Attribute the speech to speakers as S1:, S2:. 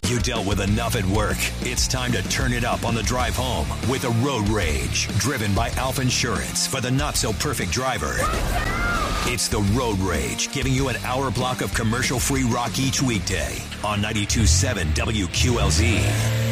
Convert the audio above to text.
S1: You dealt with enough at work. It's time to turn it up on the drive home with a Road Rage, driven by Alf Insurance for the not-so-perfect driver. It's the Road Rage, giving you an hour block of commercial-free rock each weekday on 92.7 WQLZ.